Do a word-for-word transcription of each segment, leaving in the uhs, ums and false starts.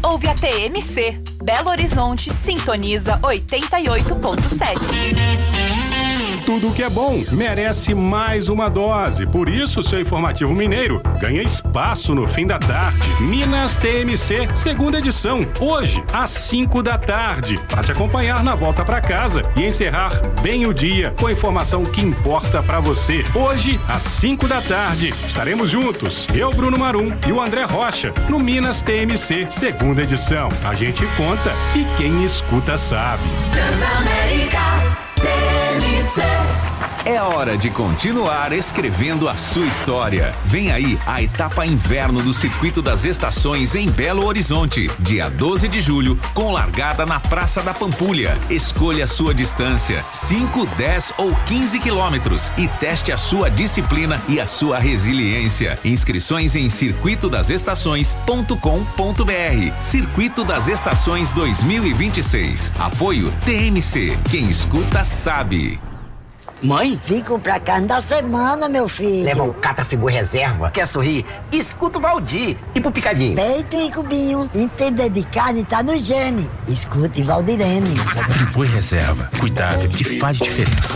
ouve a T M C. Belo Horizonte sintoniza oitenta e oito ponto sete. Tudo que é bom merece mais uma dose. Por isso, seu Informativo Mineiro ganha espaço no fim da tarde. Minas T M C, segunda edição, hoje, às cinco da tarde. Para te acompanhar na volta para casa e encerrar bem o dia com a informação que importa para você. Hoje, às cinco da tarde, estaremos juntos. Eu, Bruno Marum e o André Rocha, no Minas T M C, segunda edição. A gente conta e quem escuta sabe. Transamérica T M C. É hora de continuar escrevendo a sua história. Vem aí a etapa inverno do Circuito das Estações em Belo Horizonte, dia doze de julho, com largada na Praça da Pampulha. Escolha a sua distância, cinco, dez ou quinze quilômetros, e teste a sua disciplina e a sua resiliência. Inscrições em circuito das estações ponto com ponto br. Circuito das Estações dois mil e vinte e seis. Apoio T M C. Quem escuta sabe. Mãe? Fico pra cá da semana, meu filho. Leva o Catrafibu Reserva. Quer sorrir? Escuta o Valdir. E pro Picadinho? Peito e cubinho. Entender de carne tá no gene. Escute Valdirene. Catrafibu Reserva. Cuidado que faz diferença.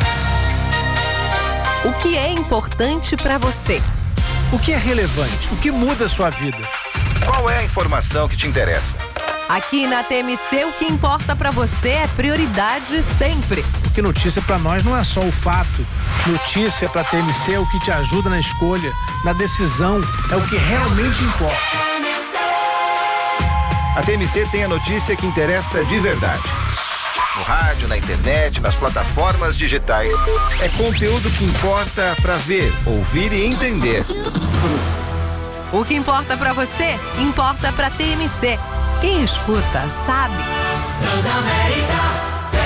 O que é importante pra você? O que é relevante? O que muda a sua vida? Qual é a informação que te interessa? Aqui na T M C, o que importa pra você é prioridade sempre. Porque notícia pra nós não é só o fato. Notícia pra T M C é o que te ajuda na escolha, na decisão, é o que realmente importa. A T M C tem a notícia que interessa de verdade. No rádio, na internet, nas plataformas digitais. É conteúdo que importa pra ver, ouvir e entender. O que importa pra você, importa pra T M C. Quem escuta, sabe. Transamérica T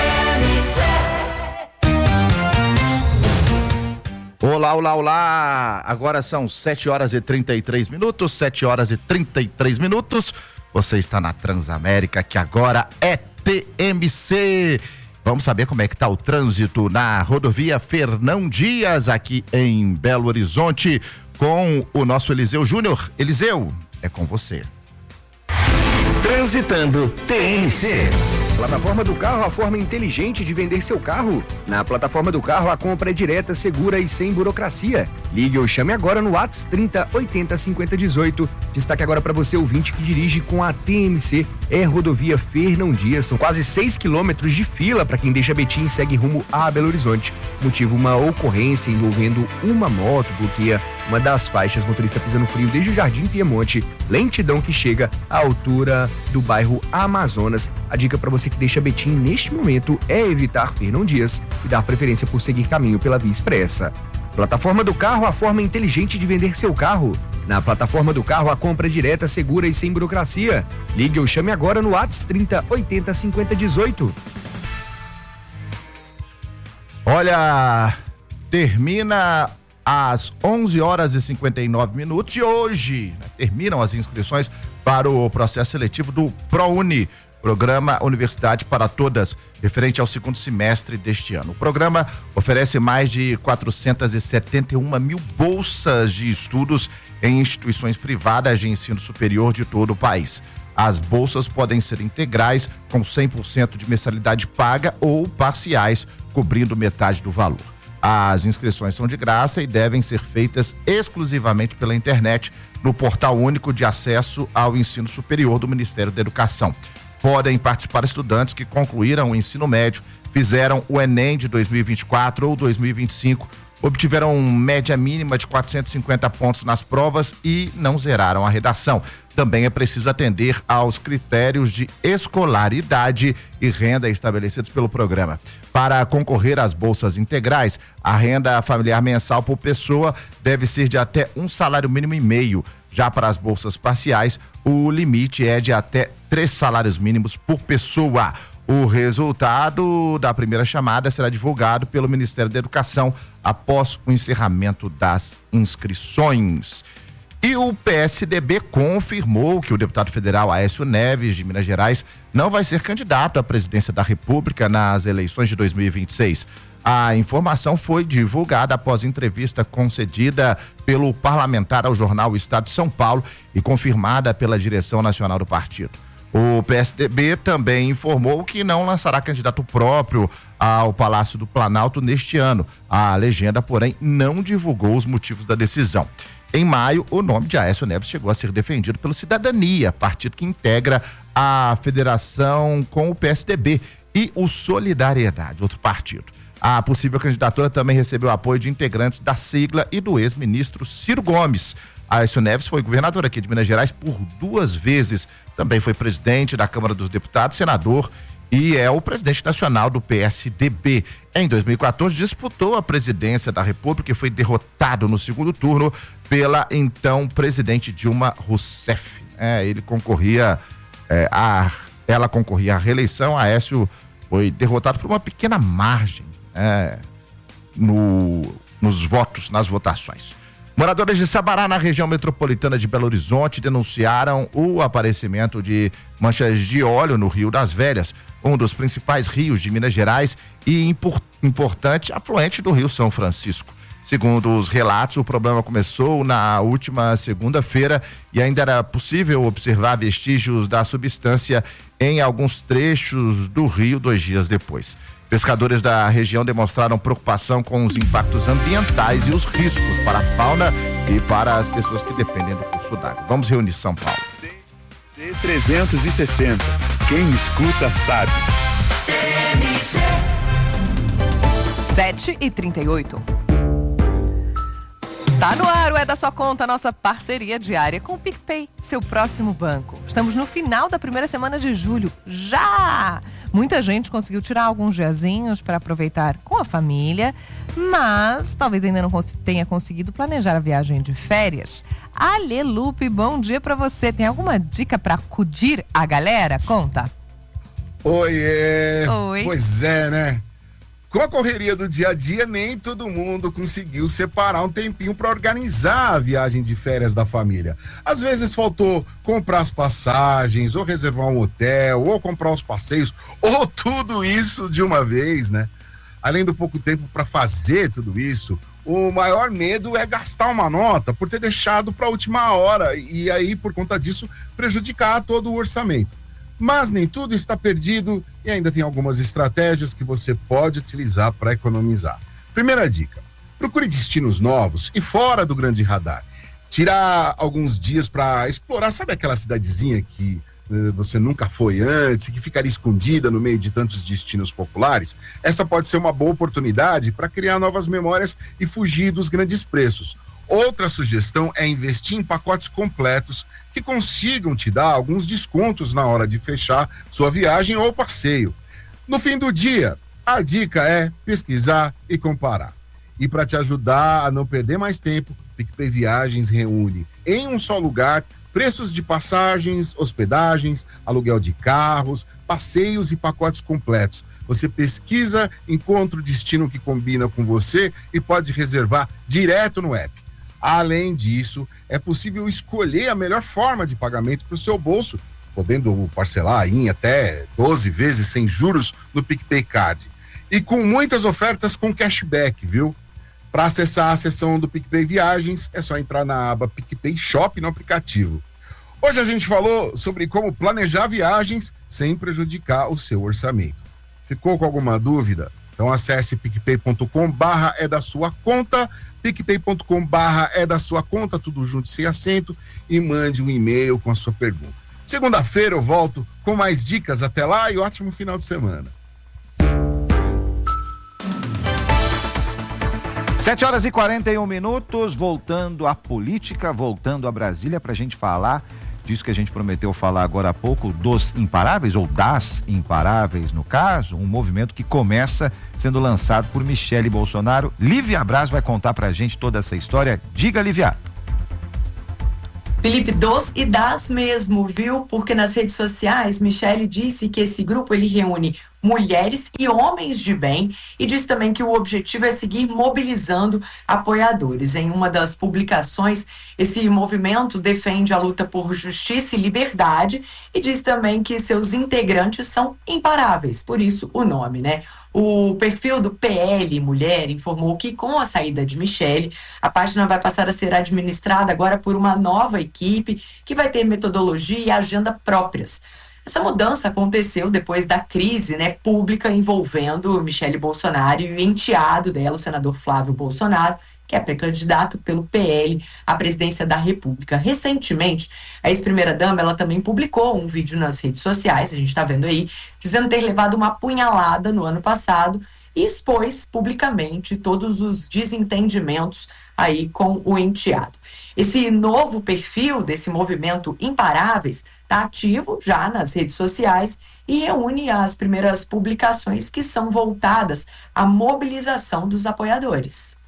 M C. Olá, olá, olá. Agora são sete horas e trinta e três minutos, sete horas e trinta e três minutos. Você está na Transamérica, que agora é T M C. Vamos saber como é que está o trânsito na rodovia Fernão Dias, aqui em Belo Horizonte, com o nosso Eliseu Júnior. Eliseu, é com você. Transitando T M C. Plataforma do Carro, a forma inteligente de vender seu carro. Na Plataforma do Carro, a compra é direta, segura e sem burocracia. Ligue ou chame agora no WhatsApp trinta, oitenta, cinquenta, dezoito. Destaque agora para você, ouvinte, que dirige com a T M C. É rodovia Fernão Dias. São quase seis quilômetros de fila para quem deixa Betim e segue rumo a Belo Horizonte. Motivo: uma ocorrência envolvendo uma moto bloqueia uma das faixas, motorista pisando frio desde o Jardim Piemonte, lentidão que chega à altura do bairro Amazonas. A dica para você que deixa Betim neste momento é evitar Fernão Dias e dar preferência por seguir caminho pela Via Expressa. Plataforma do Carro, a forma inteligente de vender seu carro. Na Plataforma do Carro, a compra é direta, segura e sem burocracia. Ligue ou chame agora no WhatsApp trinta, oitenta, cinquenta, dezoito. Olha, termina às onze horas e cinquenta e nove minutos e hoje, né, terminam as inscrições para o processo seletivo do ProUni, Programa Universidade para Todas, referente ao segundo semestre deste ano. O programa oferece mais de quatrocentas e setenta e uma mil bolsas de estudos em instituições privadas de ensino superior de todo o país. As bolsas podem ser integrais, com cem por cento de mensalidade paga, ou parciais, cobrindo metade do valor. As inscrições são de graça e devem ser feitas exclusivamente pela internet no Portal Único de Acesso ao Ensino Superior do Ministério da Educação. Podem participar estudantes que concluíram o ensino médio, fizeram o Enem de dois mil e vinte e quatro ou dois mil e vinte e cinco, obtiveram média mínima de quatrocentos e cinquenta pontos nas provas e não zeraram a redação. Também é preciso atender aos critérios de escolaridade e renda estabelecidos pelo programa. Para concorrer às bolsas integrais, a renda familiar mensal por pessoa deve ser de até um salário mínimo e meio. Já para as bolsas parciais, o limite é de até três salários mínimos por pessoa. O resultado da primeira chamada será divulgado pelo Ministério da Educação após o encerramento das inscrições. E o P S D B confirmou que o deputado federal Aécio Neves, de Minas Gerais, não vai ser candidato à presidência da República nas eleições de dois mil e vinte e seis. A informação foi divulgada após entrevista concedida pelo parlamentar ao jornal Estado de São Paulo e confirmada pela direção nacional do partido. O P S D B também informou que não lançará candidato próprio ao Palácio do Planalto neste ano. A legenda, porém, não divulgou os motivos da decisão. Em maio, o nome de Aécio Neves chegou a ser defendido pelo Cidadania, partido que integra a federação com o P S D B, e o Solidariedade, outro partido. A possível candidatura também recebeu apoio de integrantes da sigla e do ex-ministro Ciro Gomes. Aécio Neves foi governador aqui de Minas Gerais por duas vezes. Também foi presidente da Câmara dos Deputados, senador e é o presidente nacional do P S D B. Em dois mil e quatorze, disputou a presidência da República e foi derrotado no segundo turno pela então presidente Dilma Rousseff. É, ele concorria, é, a, ela concorria à reeleição. Aécio foi derrotado por uma pequena margem é, no, nos votos, nas votações. Moradores de Sabará, na região metropolitana de Belo Horizonte, denunciaram o aparecimento de manchas de óleo no Rio das Velhas, um dos principais rios de Minas Gerais e import, importante afluente do Rio São Francisco. Segundo os relatos, o problema começou na última segunda-feira e ainda era possível observar vestígios da substância em alguns trechos do rio dois dias depois. Pescadores da região demonstraram preocupação com os impactos ambientais e os riscos para a fauna e para as pessoas que dependem do curso d'água. Vamos reunir São Paulo. C trezentos e sessenta. Quem escuta sabe. sete e trinta e oito. Tá no ar, o É da Sua Conta, nossa parceria diária com o PicPay, seu próximo banco. Estamos no final da primeira semana de julho, já! Muita gente conseguiu tirar alguns diazinhos para aproveitar com a família, mas talvez ainda não cons- tenha conseguido planejar a viagem de férias. Ale Lupe, bom dia para você. Tem alguma dica para acudir a galera? Conta. Oiê! Oi. Pois é, né? Com a correria do dia a dia, nem todo mundo conseguiu separar um tempinho para organizar a viagem de férias da família. Às vezes faltou comprar as passagens, ou reservar um hotel, ou comprar os passeios, ou tudo isso de uma vez, né? Além do pouco tempo para fazer tudo isso, o maior medo é gastar uma nota por ter deixado para a última hora e aí, por conta disso, prejudicar todo o orçamento. Mas nem tudo está perdido e ainda tem algumas estratégias que você pode utilizar para economizar. Primeira dica: procure destinos novos e fora do grande radar. Tirar alguns dias para explorar, sabe aquela cidadezinha que uh, você nunca foi antes e que ficaria escondida no meio de tantos destinos populares? Essa pode ser uma boa oportunidade para criar novas memórias e fugir dos grandes preços. Outra sugestão é investir em pacotes completos que consigam te dar alguns descontos na hora de fechar sua viagem ou passeio. No fim do dia, a dica é pesquisar e comparar. E para te ajudar a não perder mais tempo, PicPay Viagens reúne em um só lugar preços de passagens, hospedagens, aluguel de carros, passeios e pacotes completos. Você pesquisa, encontra o destino que combina com você e pode reservar direto no app. Além disso, é possível escolher a melhor forma de pagamento para o seu bolso, podendo parcelar em até doze vezes sem juros no PicPay Card. E com muitas ofertas com cashback, viu? Para acessar a seção do PicPay Viagens, é só entrar na aba PicPay Shop no aplicativo. Hoje a gente falou sobre como planejar viagens sem prejudicar o seu orçamento. Ficou com alguma dúvida? Então acesse picpay ponto com barra é da sua conta, picpay ponto com barra é da sua conta, tudo junto sem acento, e mande um e-mail com a sua pergunta. Segunda-feira eu volto com mais dicas. Até lá e ótimo final de semana. sete horas e quarenta e um minutos, voltando à política, voltando a Brasília pra gente falar disso que a gente prometeu falar agora há pouco, dos imparáveis, ou das imparáveis no caso, um movimento que começa sendo lançado por Michele Bolsonaro. Lívia Braz vai contar pra gente toda essa história. Diga, Lívia. Felipe, dos e das mesmo, viu? Porque nas redes sociais, Michele disse que esse grupo ele reúne mulheres e homens de bem, e diz também que o objetivo é seguir mobilizando apoiadores. Em uma das publicações, esse movimento defende a luta por justiça e liberdade e diz também que seus integrantes são imparáveis, por isso o nome, né? O perfil do P L Mulher informou que, com a saída de Michele, a página vai passar a ser administrada agora por uma nova equipe que vai ter metodologia e agenda próprias. Essa mudança aconteceu depois da crise, né, pública envolvendo Michele Bolsonaro e o enteado dela, o senador Flávio Bolsonaro, que é pré-candidato pelo P L à presidência da República. Recentemente, a ex-primeira-dama, ela também publicou um vídeo nas redes sociais, a gente está vendo aí, dizendo ter levado uma punhalada no ano passado e expôs publicamente todos os desentendimentos aí com o enteado. Esse novo perfil desse movimento Imparáveis está ativo já nas redes sociais e reúne as primeiras publicações que são voltadas à mobilização dos apoiadores.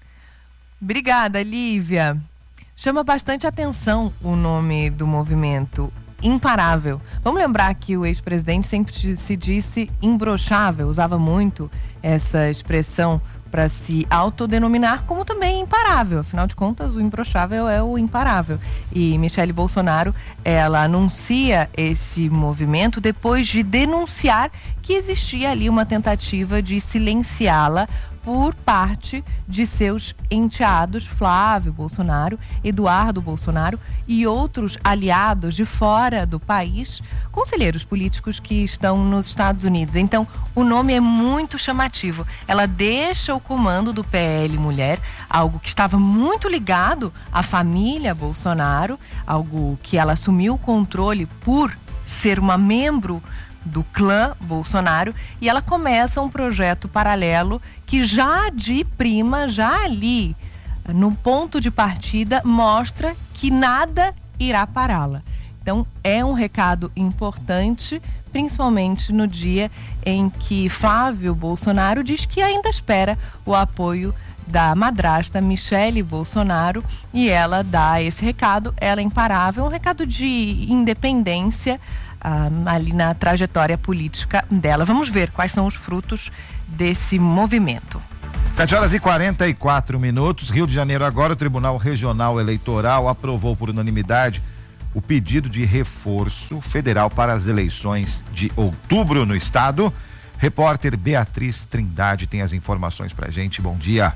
Obrigada, Lívia. Chama bastante atenção o nome do movimento, Imparável. Vamos lembrar que o ex-presidente sempre se disse imbrochável, usava muito essa expressão para se autodenominar como também imparável. Afinal de contas, o imbrochável é o imparável. E Michele Bolsonaro, ela anuncia esse movimento depois de denunciar que existia ali uma tentativa de silenciá-la por parte de seus enteados, Flávio Bolsonaro, Eduardo Bolsonaro e outros aliados de fora do país, conselheiros políticos que estão nos Estados Unidos. Então, o nome é muito chamativo. Ela deixa o comando do P L Mulher, algo que estava muito ligado à família Bolsonaro, algo que ela assumiu o controle por ser uma membro do clã Bolsonaro, e ela começa um projeto paralelo que já de prima, já ali no ponto de partida, mostra que nada irá pará-la. Então é um recado importante, principalmente no dia em que Flávio Bolsonaro diz que ainda espera o apoio da madrasta Michele Bolsonaro, e ela dá esse recado, ela é imparável, um recado de independência ah, ali na trajetória política dela. Vamos ver quais são os frutos desse movimento. sete horas e quarenta e quatro minutos, Rio de Janeiro. Agora o Tribunal Regional Eleitoral aprovou por unanimidade o pedido de reforço federal para as eleições de outubro no estado. Repórter Beatriz Trindade tem as informações pra gente. Bom dia.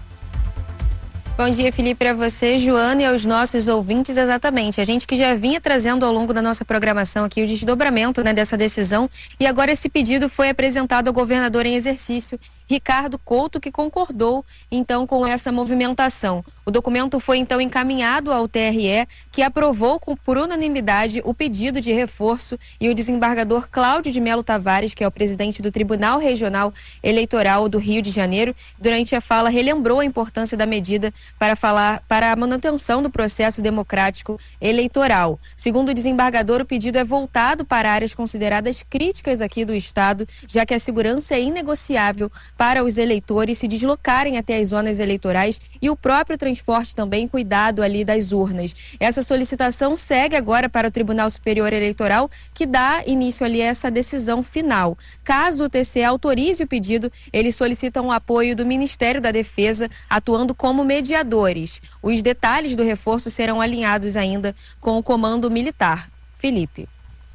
Bom dia, Felipe, para você, Joana, e aos nossos ouvintes. Exatamente, a gente que já vinha trazendo ao longo da nossa programação aqui o desdobramento, né, dessa decisão, e agora esse pedido foi apresentado ao governador em exercício, Ricardo Couto, que concordou então com essa movimentação. O documento foi então encaminhado ao T R E, que aprovou com, por unanimidade o pedido de reforço, e o desembargador Cláudio de Melo Tavares, que é o presidente do Tribunal Regional Eleitoral do Rio de Janeiro, durante a fala relembrou a importância da medida para falar para a manutenção do processo democrático eleitoral. Segundo o desembargador, o pedido é voltado para áreas consideradas críticas aqui do estado, já que a segurança é inegociável para os eleitores se deslocarem até as zonas eleitorais e o próprio transporte também, cuidado ali das urnas. Essa solicitação segue agora para o Tribunal Superior Eleitoral, que dá início ali a essa decisão final. Caso o T C E autorize o pedido, eles solicitam o apoio do Ministério da Defesa, atuando como mediadores. Os detalhes do reforço serão alinhados ainda com o Comando Militar. Felipe.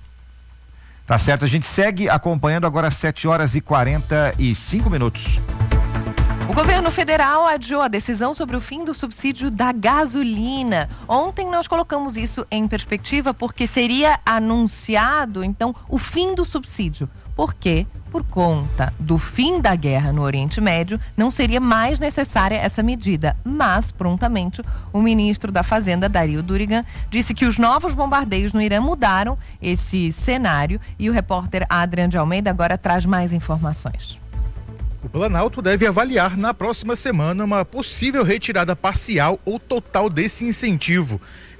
Tá certo, a gente segue acompanhando agora às sete horas e quarenta e cinco minutos. O governo federal adiou a decisão sobre o fim do subsídio da gasolina. Ontem nós colocamos isso em perspectiva porque seria anunciado, então, o fim do subsídio. Por quê? Por conta do fim da guerra no Oriente Médio, não seria mais necessária essa medida. Mas, prontamente, o ministro da Fazenda, Dario Durigan, disse que os novos bombardeios no Irã mudaram esse cenário, e o repórter Adrian de Almeida agora traz mais informações. O Planalto deve avaliar na próxima semana uma possível retirada parcial ou total desse incentivo.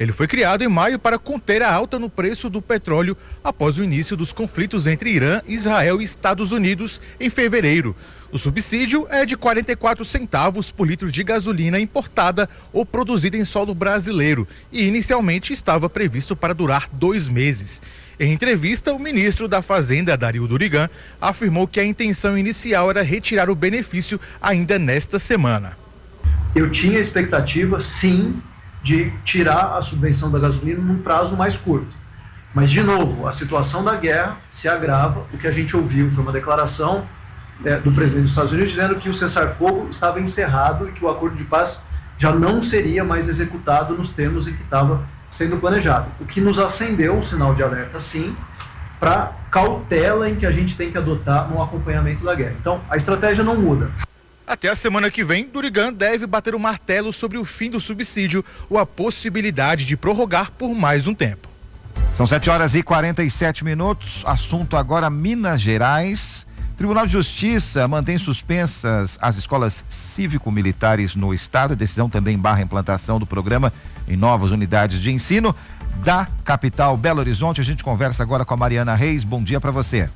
Ele foi criado em maio para conter a alta no preço do petróleo após o início dos conflitos entre Irã, Israel e Estados Unidos em fevereiro. O subsídio é de quarenta e quatro centavos por litro de gasolina importada ou produzida em solo brasileiro e inicialmente estava previsto para durar dois meses. Em entrevista, o ministro da Fazenda, Dario Durigan, afirmou que a intenção inicial era retirar o benefício ainda nesta semana. Eu tinha a expectativa, sim, de tirar a subvenção da gasolina num prazo mais curto. Mas, de novo, a situação da guerra se agrava. O que a gente ouviu foi uma declaração é, do presidente dos Estados Unidos dizendo que o cessar-fogo estava encerrado e que o acordo de paz já não seria mais executado nos termos em que estava sendo planejado. O que nos acendeu um sinal de alerta, sim, para cautela em que a gente tem que adotar no acompanhamento da guerra. Então, a estratégia não muda. Até a semana que vem, Durigan deve bater o martelo sobre o fim do subsídio ou a possibilidade de prorrogar por mais um tempo. São sete horas e quarenta e sete minutos. Assunto agora Minas Gerais. Tribunal de Justiça mantém suspensas as escolas cívico-militares no estado. Decisão também barra a implantação do programa em novas unidades de ensino da capital Belo Horizonte. A gente conversa agora com a Mariana Reis. Bom dia para você.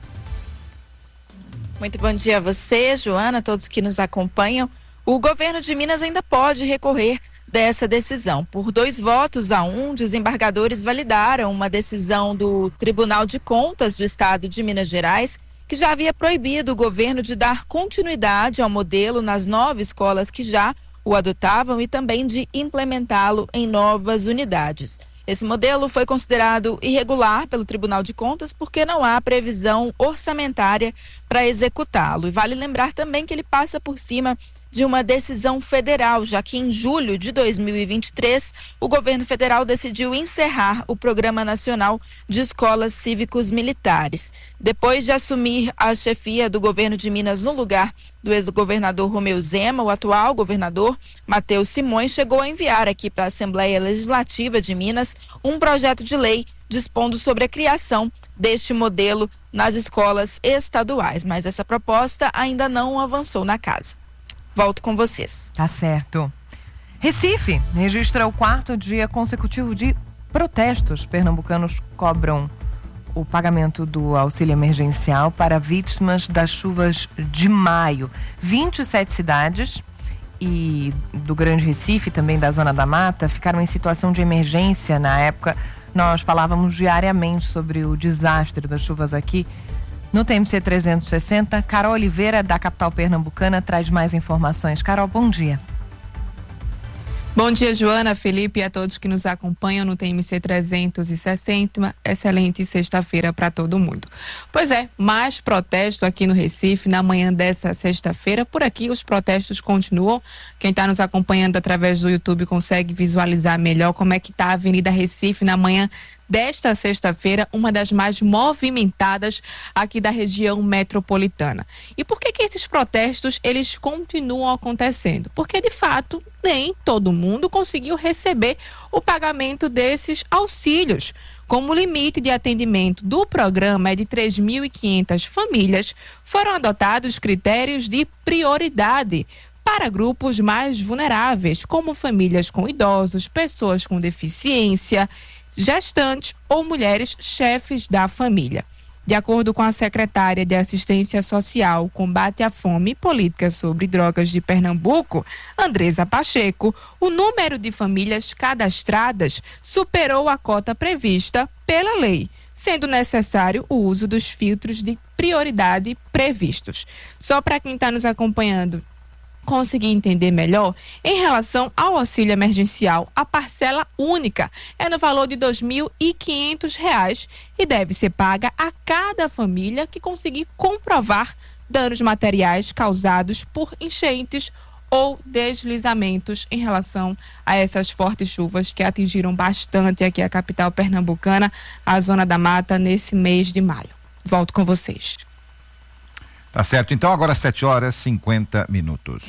Muito bom dia a você, Joana, a todos que nos acompanham. O governo de Minas ainda pode recorrer dessa decisão. Por dois votos a um, desembargadores validaram uma decisão do Tribunal de Contas do Estado de Minas Gerais, que já havia proibido o governo de dar continuidade ao modelo nas nove escolas que já o adotavam e também de implementá-lo em novas unidades. Esse modelo foi considerado irregular pelo Tribunal de Contas porque não há previsão orçamentária para executá-lo. E vale lembrar também que ele passa por cima de uma decisão federal, já que em julho de dois mil e vinte e três, o governo federal decidiu encerrar o Programa Nacional de Escolas Cívicos Militares. Depois de assumir a chefia do governo de Minas no lugar do ex-governador Romeu Zema, o atual governador Matheus Simões chegou a enviar aqui para a Assembleia Legislativa de Minas um projeto de lei dispondo sobre a criação deste modelo nas escolas estaduais, mas essa proposta ainda não avançou na casa. Volto com vocês. Tá certo. Recife registra o quarto dia consecutivo de protestos. Pernambucanos cobram o pagamento do auxílio emergencial para vítimas das chuvas de maio. vinte e sete cidades e do Grande Recife, também da Zona da Mata, ficaram em situação de emergência na época. Nós falávamos diariamente sobre o desastre das chuvas aqui. No T M C trezentos e sessenta, Carol Oliveira, da capital pernambucana, traz mais informações. Carol, bom dia. Bom dia, Joana, Felipe e a todos que nos acompanham no T M C trezentos e sessenta. Excelente sexta-feira para todo mundo. Pois é, mais protesto aqui no Recife na manhã dessa sexta-feira. Por aqui os protestos continuam. Quem está nos acompanhando através do YouTube consegue visualizar melhor como é que está a Avenida Recife na manhã desta sexta-feira, uma das mais movimentadas aqui da região metropolitana. E por que que esses protestos, eles continuam acontecendo? Porque, de fato, nem todo mundo conseguiu receber o pagamento desses auxílios. Como o limite de atendimento do programa é de três mil e quinhentas famílias, foram adotados critérios de prioridade para grupos mais vulneráveis, como famílias com idosos, pessoas com deficiência, gestantes ou mulheres chefes da família. De acordo com a secretária de Assistência Social, Combate à Fome e Política sobre Drogas de Pernambuco, Andresa Pacheco, o número de famílias cadastradas superou a cota prevista pela lei, sendo necessário o uso dos filtros de prioridade previstos. Só para quem está nos acompanhando conseguir entender melhor, em relação ao auxílio emergencial, a parcela única é no valor de dois mil e quinhentos reais e deve ser paga a cada família que conseguir comprovar danos materiais causados por enchentes ou deslizamentos em relação a essas fortes chuvas que atingiram bastante aqui a capital pernambucana, a Zona da Mata, nesse mês de maio. Volto com vocês. Tá certo, então agora sete horas e cinquenta minutos.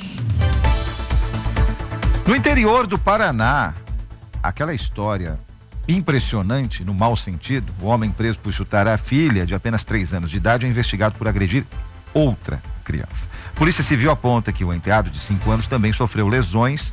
No interior do Paraná, aquela história impressionante, no mau sentido, o homem preso por chutar a filha de apenas três anos de idade é investigado por agredir outra criança. Polícia Civil aponta que o enteado de cinco anos também sofreu lesões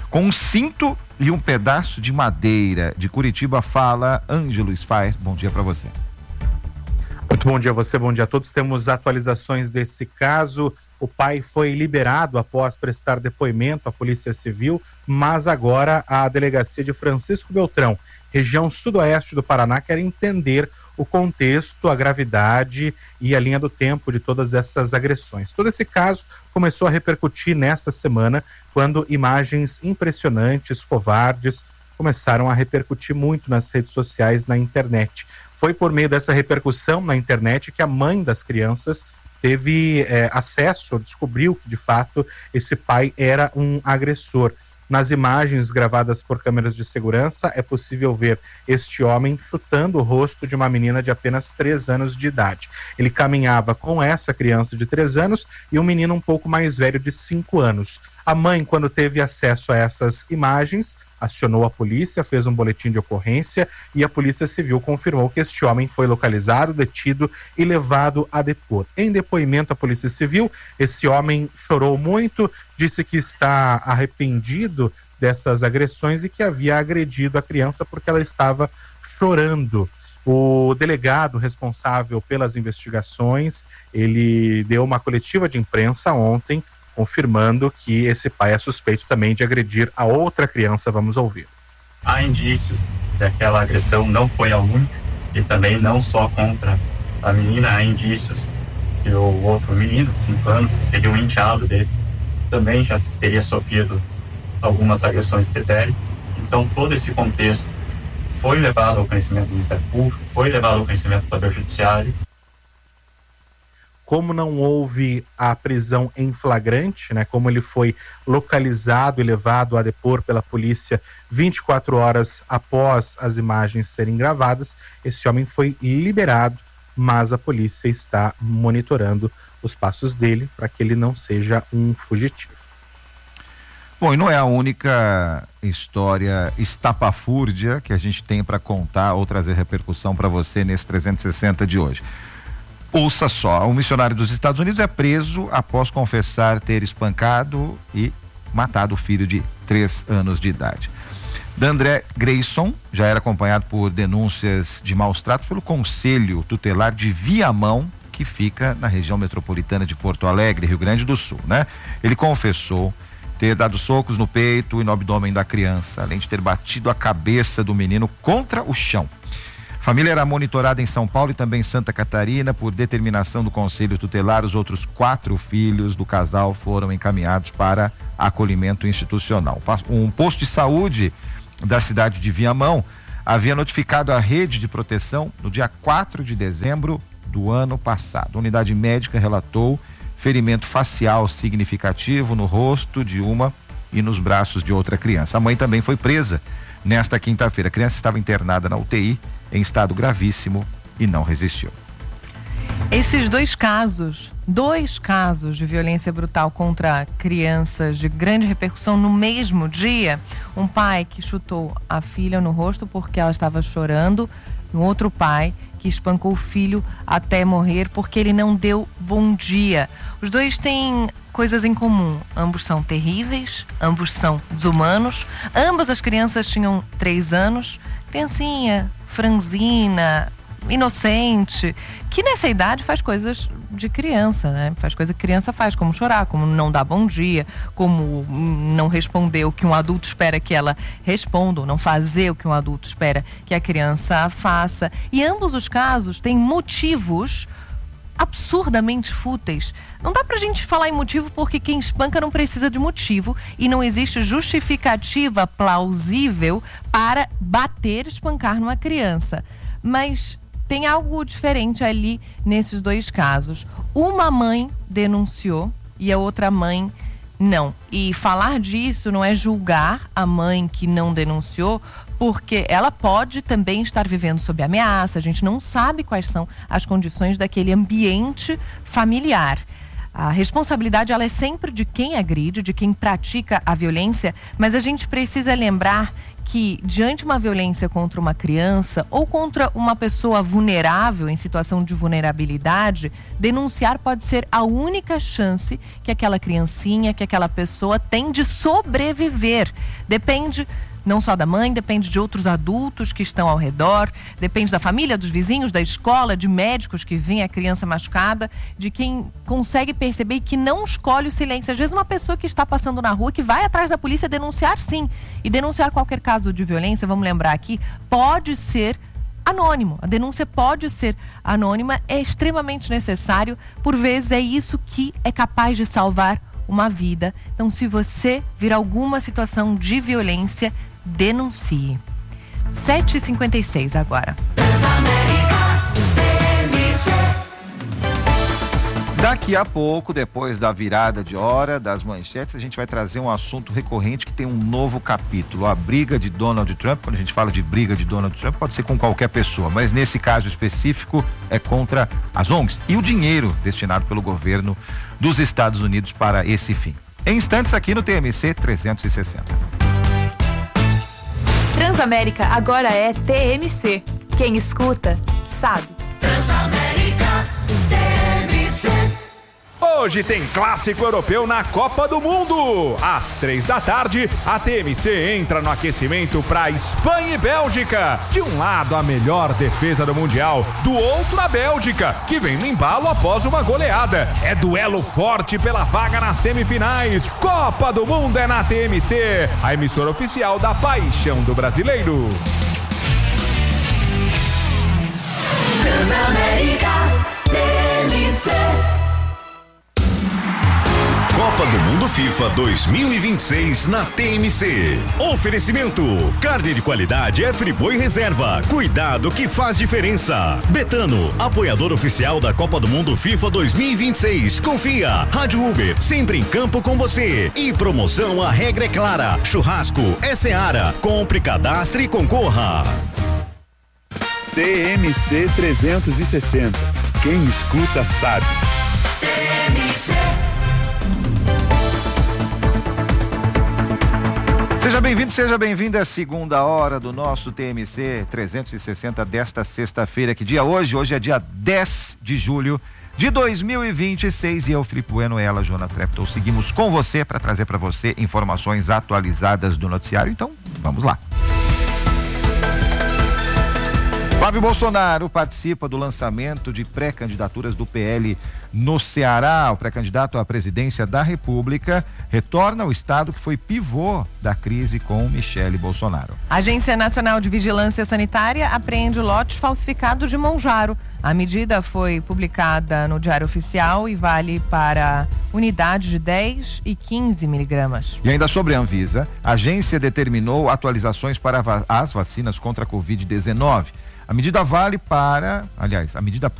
com um cinto e um pedaço de madeira. De Curitiba fala Ângelo Sfaer. Bom dia para você. Muito bom dia a você, bom dia a todos. Temos atualizações desse caso. O pai foi liberado após prestar depoimento à Polícia Civil, mas agora a delegacia de Francisco Beltrão, região sudoeste do Paraná, quer entender o contexto, a gravidade e a linha do tempo de todas essas agressões. Todo esse caso começou a repercutir nesta semana, quando imagens impressionantes, covardes, começaram a repercutir muito nas redes sociais, na internet. Foi por meio dessa repercussão na internet que a mãe das crianças teve é, acesso, descobriu que de fato esse pai era um agressor. Nas imagens gravadas por câmeras de segurança, é possível ver este homem chutando o rosto de uma menina de apenas três anos de idade. Ele caminhava com essa criança de três anos e um menino um pouco mais velho de cinco anos. A mãe, quando teve acesso a essas imagens, acionou a polícia, fez um boletim de ocorrência e a Polícia Civil confirmou que este homem foi localizado, detido e levado a depor. Em depoimento à Polícia Civil, esse homem chorou muito, disse que está arrependido dessas agressões e que havia agredido a criança porque ela estava chorando. O delegado responsável pelas investigações, ele deu uma coletiva de imprensa ontem, confirmando que esse pai é suspeito também de agredir a outra criança. Vamos ouvir. Há indícios que aquela agressão não foi a única e também não só contra a menina, há indícios que o outro menino, de cinco anos, que seria um enteado dele, também já teria sofrido algumas agressões pretéritas. Então todo esse contexto foi levado ao conhecimento do Ministério Público, foi levado ao conhecimento do Poder Judiciário. Como não houve a prisão em flagrante, né, como ele foi localizado e levado a depor pela polícia vinte e quatro horas após as imagens serem gravadas, esse homem foi liberado, mas a polícia está monitorando os passos dele para que ele não seja um fugitivo. Bom, e não é a única história estapafúrdia que a gente tem para contar ou trazer repercussão para você nesse trezentos e sessenta de hoje. Ouça só, um missionário dos Estados Unidos é preso após confessar ter espancado e matado o filho de três anos de idade. D'André Grayson já era acompanhado por denúncias de maus tratos pelo Conselho Tutelar de Viamão, que fica na região metropolitana de Porto Alegre, Rio Grande do Sul, né? Ele confessou ter dado socos no peito e no abdômen da criança, além de ter batido a cabeça do menino contra o chão. A família era monitorada em São Paulo e também em Santa Catarina. Por determinação do Conselho Tutelar, os outros quatro filhos do casal foram encaminhados para acolhimento institucional. Um posto de saúde da cidade de Viamão havia notificado a rede de proteção no dia quatro de dezembro do ano passado. A unidade médica relatou ferimento facial significativo no rosto de uma e nos braços de outra criança. A mãe também foi presa nesta quinta-feira. A criança estava internada na U T I em estado gravíssimo e não resistiu. Esses dois casos, dois casos de violência brutal contra crianças de grande repercussão no mesmo dia, um pai que chutou a filha no rosto porque ela estava chorando, e um outro pai que espancou o filho até morrer porque ele não deu bom dia. Os dois têm coisas em comum, ambos são terríveis, ambos são desumanos, ambas as crianças tinham três anos, criancinha, franzina, inocente, que nessa idade faz coisas de criança, né? Faz coisa que criança faz, como chorar, como não dar bom dia, como não responder o que um adulto espera que ela responda, ou não fazer o que um adulto espera que a criança faça. E ambos os casos têm motivos absurdamente fúteis. Não dá pra gente falar em motivo porque quem espanca não precisa de motivo e não existe justificativa plausível para bater e espancar numa criança. Mas tem algo diferente ali nesses dois casos. Uma mãe denunciou e a outra mãe não. E falar disso não é julgar a mãe que não denunciou, porque ela pode também estar vivendo sob ameaça. A gente não sabe quais são as condições daquele ambiente familiar. A responsabilidade ela é sempre de quem agride, de quem pratica a violência, mas a gente precisa lembrar que diante de uma violência contra uma criança ou contra uma pessoa vulnerável, em situação de vulnerabilidade, denunciar pode ser a única chance que aquela criancinha, que aquela pessoa tem de sobreviver. Depende não só da mãe, depende de outros adultos que estão ao redor, depende da família, dos vizinhos, da escola, de médicos que veem a criança machucada, de quem consegue perceber e que não escolhe o silêncio. Às vezes uma pessoa que está passando na rua, que vai atrás da polícia denunciar sim, e denunciar qualquer caso de violência, vamos lembrar aqui, pode ser anônimo. A denúncia pode ser anônima, é extremamente necessário, por vezes é isso que é capaz de salvar uma vida. Então, se você vir alguma situação de violência, denuncie. sete e cinquenta e seis agora. Daqui a pouco, depois da virada de hora das manchetes, a gente vai trazer um assunto recorrente que tem um novo capítulo, a briga de Donald Trump. Quando a gente fala de briga de Donald Trump, pode ser com qualquer pessoa, mas nesse caso específico é contra as O N Gs e o dinheiro destinado pelo governo dos Estados Unidos para esse fim. Em instantes aqui no T M C trezentos e sessenta. Transamérica agora é T M C. Quem escuta, sabe. Transamérica T M C. Hoje tem clássico europeu na Copa do Mundo. Às três da tarde, a T M C entra no aquecimento para Espanha e Bélgica. De um lado, a melhor defesa do Mundial. Do outro, a Bélgica, que vem no embalo após uma goleada. É duelo forte pela vaga nas semifinais. Copa do Mundo é na T M C, a emissora oficial da paixão do brasileiro. Transamérica T M C. Copa do Mundo FIFA dois mil e vinte e seis na T M C. Oferecimento: carne de qualidade é Friboi Reserva. Cuidado que faz diferença. Betano, apoiador oficial da Copa do Mundo FIFA dois mil e vinte e seis. Confia. Rádio Uber, sempre em campo com você. E promoção, a regra é clara. Churrasco é Seara. Compre, cadastre e concorra. T M C trezentos e sessenta. Quem escuta sabe. T M C. Seja bem-vindo, seja bem-vinda à segunda hora do nosso T M C trezentos e sessenta desta sexta-feira. Que dia hoje? Hoje é dia dez de julho de dois mil e vinte e seis e eu, Felipe Bueno, e ela, Joana Treptow, seguimos com você para trazer para você informações atualizadas do noticiário. Então, vamos lá. Flávio Bolsonaro participa do lançamento de pré-candidaturas do P L no Ceará. O pré-candidato à presidência da República retorna ao estado que foi pivô da crise com Michele Bolsonaro. A Agência Nacional de Vigilância Sanitária apreende lote falsificado de Monjaro. A medida foi publicada no Diário Oficial e vale para unidade de dez e quinze miligramas. E ainda sobre a Anvisa, a agência determinou atualizações para as vacinas contra a covid dezenove. A medida vale para, aliás, a medida